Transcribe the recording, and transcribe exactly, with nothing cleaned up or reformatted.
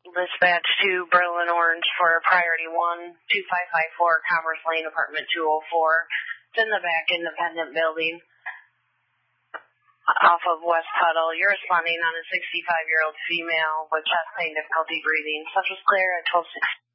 Dispatch to Berlin Orange for priority one, two five five four Commerce Lane, apartment two oh four. It's in the back independent building off of West Tuttle. You're responding on a sixty-five-year-old female with chest pain, difficulty breathing. Such was clear at twelve sixty.